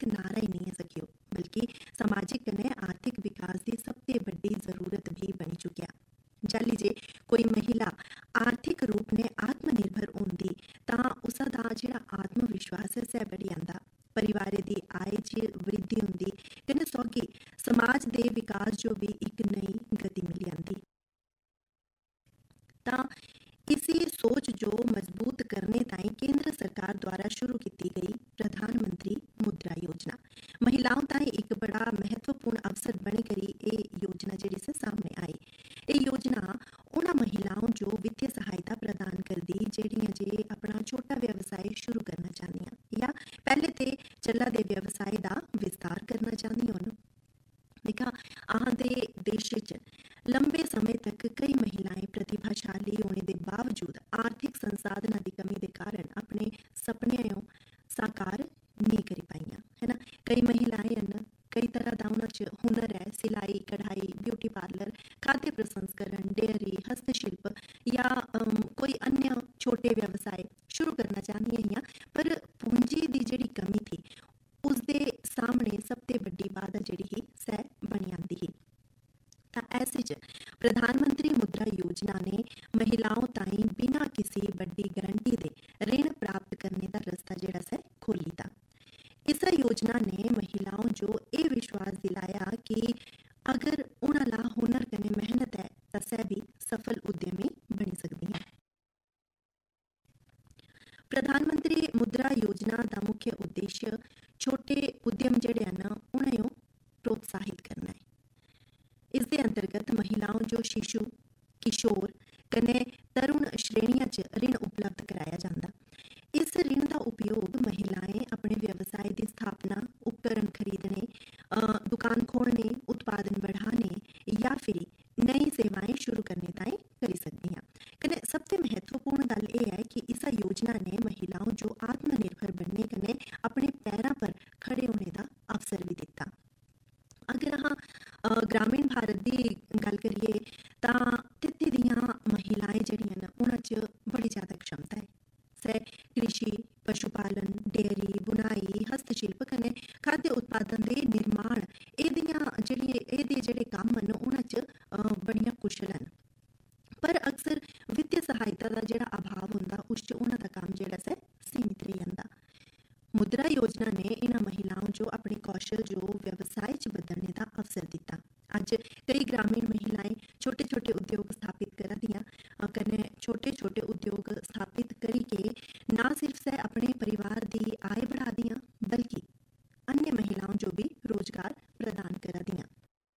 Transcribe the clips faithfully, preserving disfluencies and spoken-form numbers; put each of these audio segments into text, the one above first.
सिर्फ नारा ही नहीं है सकियो, बल्कि समाजिक कने आर्थिक विकास की सबसे बड़ी जरूरत भी बनी चुकिया। जाली जे कोई महिला आर्थिक रूप ने आत्मनिर्भर होंदी तां उसदा जिहड़ा आत्मविश्वास है सह बढ़ी आंदा, परिवार की आय च वृद्धि होंदी कने सौगी समाज के विकास जो भी एक नई गति मिली आंदी। तां इसी सोच जो मजबूत करने ताई केंद्र सरकार द्वारा शुरू की गई प्रधानमंत्री मुद्रा योजना महिलाओं ताई एक बड़ा महत्वपूर्ण अवसर बनी करी ये योजना जी से सामने आई। ये योजना उन महिलाओं जो वित्तीय सहायता प्रदान कर दी जेड़ियां जे अपना छोटा व्यवसाय शुरू करना चाहदियां या पहले ते चला दे व्यवसाय का विस्तार करना चाहती होन। देखा अहां दे देश च लंबे समय तक कई महिलाएं प्रतिभाशाली होने के बावजूद आर्थिक संसाधना की कमी के कारण अपने सपने साकार नहीं कर पाइया है ना। कई महिलाएं न कई तरह का उन्होंने हुनर है, सिलाई कढ़ाई, ब्यूटी पार्लर, खाद्य प्रसंस्करण, डेयरी, हस्तशिल्प या अम, कोई अन्य छोटे व्यवसाय शुरू करना चाहती हैं, पर पूंजी की जी कमी थी उसके सामने सबसे बड़ी बाधा जी सह बनी आती ही। ऐसे च प्रधानमंत्री मुद्रा योजना ने महिलाओं ताई बिना किसी बड़ी गारंटी दे ऋण प्राप्त करने का रास्ता जड़ा सै खोल लिया। इस योजना ने महिलाओं जो ये विश्वास दिलाया कि अगर उन्होंने हुनर कने मेहनत है तो सह भी सफल उद्यमी बनी सकती हैं। प्रधानमंत्री मुद्रा योजना का मुख्य उद्देश्य छोटे उद्यम जड़े हैं उन्हें प्रोत्साहित करना है। इसके अंतर्गत महिलाओं जो शिशु किशोर कने तरुण श्रेणियां च ऋण उपलब्ध कराया जाता। इस ऋण का उपयोग महिलाएं अपने व्यवसाय की स्थापना, उपकरण खरीदने, दुकान खोलने, उत्पादन बढ़ाने या फिर नई सेवाएं शुरू करने ताई कर सकती हैं। कने सबसे महत्वपूर्ण गल यह है कि इस योजना ने महिलाओं जो आत्मनिर्भर बनने कने अपने पैरों पर खड़े होने का अवसर भी दिता। अगर हाँ ग्रामीण भारत की गल करिए तो तिथे दियां महिलाएं जड़ियां न उन्हां च बड़ी ज़्यादा क्षमता है। सह कृषि, पशुपालन, डेयरी, बुनाई, हस्तशिल्प कने खाद्य उत्पादन के निर्माण एदियां जेह्ड़े एदे जेह्ड़े कम्म न उन्हां च बड़ियां कुशल हैं। पर अक्सर वित्तीय सहायता का जिहड़ा अभाव हुंदा उस च उन्हां दा काम जिहड़ा सै सीमित रह जांदा। मुद्रा योजना ने इन्हां महिलाओं जो अपने कौशल जो व्यवसाय च बदलने का अवसर दिता। अज कई ग्रामीण महिलाएं छोटे छोटे उद्योग स्थापित करा दियां कने छोटे छोटे उद्योग स्थापित करी के ना सिर्फ से अपने परिवार की आय बढ़ा दियां बल्कि अन्य महिलाओं जो भी रोजगार प्रदान करा दियां।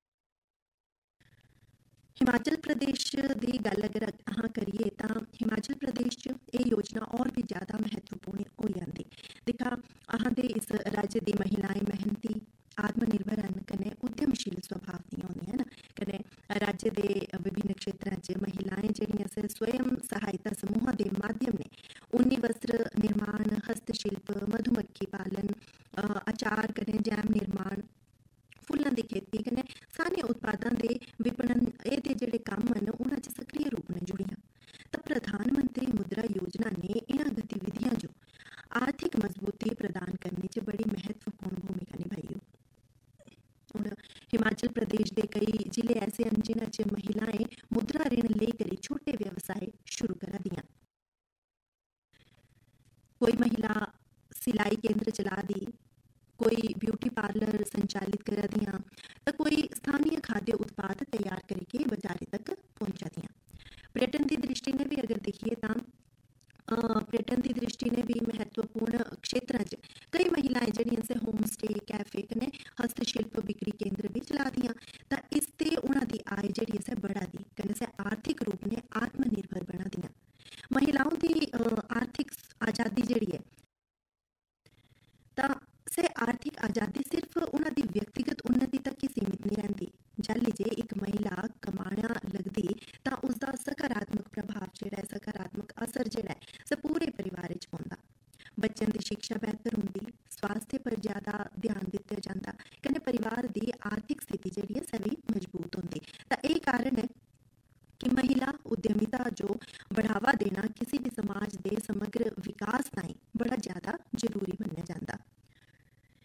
हिमाचल प्रदेश की गल अगर अहाँ करिए तो हिमाचल प्रदेश ये योजना और भी ज़्यादा महत्वपूर्ण हो जाती। देखा अहाँ दे इस राज्य की महिलाएं मेहनती आत्मनिर्भर हैं कने उद्यमशील स्वभाव दी होंदियां ना। कने राज्य के विभिन्न क्षेत्रों च महिलाएं जड़ियां से स्वयं सहायता समूह के माध्यम ने ऊनी वस्त्र निर्माण, हस्तशिल्प, मधुमक्खी पालन, अचार कने जैम निर्माण, फुल्लां की खेती कने सारे उत्पादों के विपणन ये जोड़े काम हैं उन्होंने सक्रिय रूप में जुड़ियां। तो प्रधानमंत्री मुद्रा योजना ने इन्हां गतिविधियां जो आर्थिक मजबूती प्रदान करने च बड़ी महत्वपूर्ण भूमिका निभाई हो। और हिमाचल प्रदेश के कई जिले ऐसे हैं जिन्हां च महिलाएं मुद्रा ऋण लेकर छोटे व्यवसाय शुरू करा दियां। कोई महिला सिलाई केंद्र चला दी, कोई ब्यूटी पार्लर संचालित करा दियां, तो कोई स्थानीय खाद्य उत्पाद तैयार करके बाजार तक पहुंचा दियां। पर्यटन की दृष्टि ने भी अगर देखिए तो पर्यटन की दृष्टि ने भी महत्वपूर्ण क्षेत्रों च कई महिलाएं जड़ियां से होम स्टे, कैफे कने हस्तशिल्प बिक्री केंद्र भी चला दियां। तो इससे उन्हां दी आय जड़ी से बढ़ा दी कने से आर्थिक रूप में आत्मनिर्भर बना दियां। महिलाओं की आर्थिक आज़ादी जड़ी है तो से आर्थिक आज़ादी सिर्फ उन्होंने व्यक्तिगत उन्नति तक ही सीमित नहीं रहती। जाली जे एक महिला कमाना लगती तो उसका सकारात्मक प्रभाव जोड़ा सकारात्मक असर जोड़ा है पूरे परिवार च पौंदा। बच्चों की शिक्षा बेहतर होंगी, स्वास्थ्य पर ज़्यादा ध्यान दिता जाता कने परिवार की आर्थिक स्थिति जी है भी